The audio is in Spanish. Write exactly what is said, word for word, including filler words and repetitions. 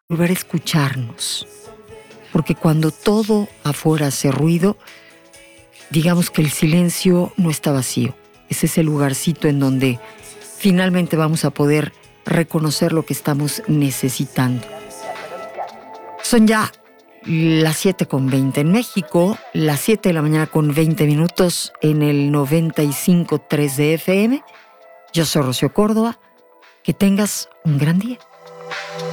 volver a escucharnos. Porque cuando todo afuera hace ruido, digamos que el silencio no está vacío. Es ese lugarcito en donde finalmente vamos a poder reconocer lo que estamos necesitando. Son ya las siete con veinte en México, las siete de la mañana con veinte minutos en el noventa y cinco punto tres de F M. Yo soy Rocío Córdoba. Que tengas un gran día.